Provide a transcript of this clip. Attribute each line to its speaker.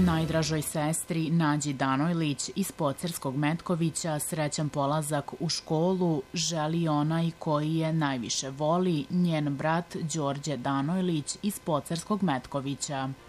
Speaker 1: Najdražoj sestri Nađi Danojlić iz Pocerskog Metkovića srećan polazak u školu želi onaj koji je najviše voli, njen brat Đorđe Danojlić iz Pocerskog Metkovića.